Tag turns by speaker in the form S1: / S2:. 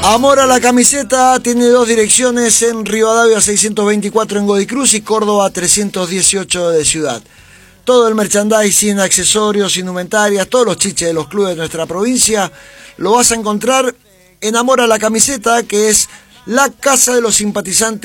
S1: Amor a la camiseta tiene dos direcciones, en Rivadavia 624 en Godoy Cruz y Córdoba 318 de Ciudad. Todo el merchandising, accesorios, indumentarias, todos los chiches de los clubes de nuestra provincia lo vas a encontrar en Amor a la camiseta, que es la casa de los simpatizantes